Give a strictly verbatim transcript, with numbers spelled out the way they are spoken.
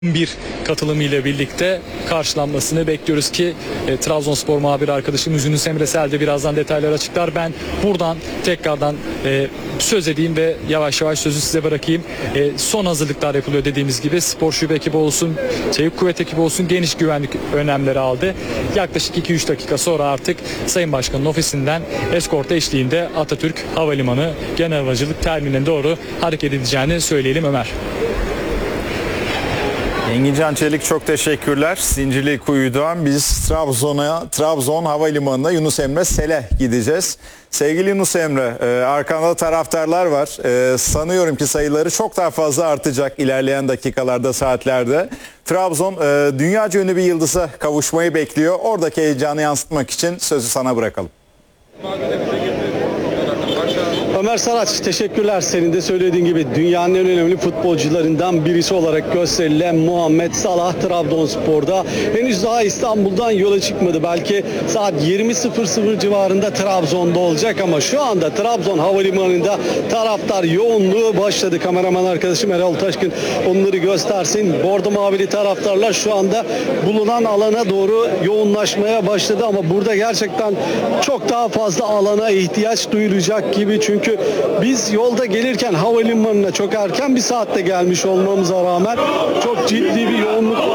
bir katılımıyla birlikte karşılanmasını bekliyoruz ki e, Trabzonspor muhabiri arkadaşımız Yunus Emre Sel de birazdan detayları açıklar. Ben buradan tekrardan e, söz edeyim ve yavaş yavaş sözü size bırakayım. E, son hazırlıklar yapılıyor dediğimiz gibi. Spor şube ekibi olsun, çevik kuvvet ekibi olsun geniş güvenlik önlemleri aldı. Yaklaşık iki üç dakika sonra artık Sayın Başkan'ın ofisinden eskort eşliğinde Atatürk Havalimanı Genel Havacılık Terminaline doğru hareket edeceğini söyleyelim Ömer. Engincan Çelik çok teşekkürler. Zincirlikuyu'dan biz Trabzon'a, Trabzon Havalimanı'na Yunus Emre Sel'e gideceğiz. Sevgili Yunus Emre, e, arkanda taraftarlar var. E, sanıyorum ki sayıları çok daha fazla artacak ilerleyen dakikalarda, saatlerde. Trabzon e, dünyaca ünlü bir yıldıza kavuşmayı bekliyor. Oradaki heyecanı yansıtmak için sözü sana bırakalım. Ömer Saraç, teşekkürler. Senin de söylediğin gibi dünyanın en önemli futbolcularından birisi olarak gösterilen Muhammed Salah Trabzonspor'da henüz daha İstanbul'dan yola çıkmadı. Belki saat yirmi sıfır sıfır civarında Trabzon'da olacak ama şu anda Trabzon Havalimanı'nda taraftar yoğunluğu başladı. Kameraman arkadaşım Erol Taşkın onları göstersin. Bordo mavili taraftarlar şu anda bulunan alana doğru yoğunlaşmaya başladı ama burada gerçekten çok daha fazla alana ihtiyaç duyulacak gibi, çünkü biz yolda gelirken havalimanına çok erken bir saatte gelmiş olmamıza rağmen çok ciddi bir yoğunluk var.